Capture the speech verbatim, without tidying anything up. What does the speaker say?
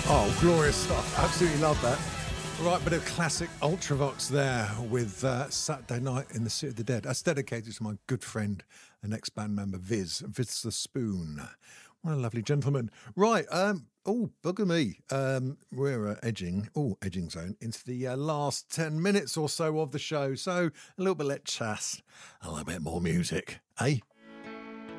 Oh, glorious stuff. Absolutely love that. Right, bit of classic Ultravox there with uh, Saturday Night in the City of the Dead. That's dedicated to my good friend and ex-band member Viz, Viz the Spoon. What a lovely gentleman. Right, um, oh, bugger me. Um, we're uh, edging, oh, edging zone, into the uh, last ten minutes or so of the show. So a little bit less chat, a little bit more music, eh?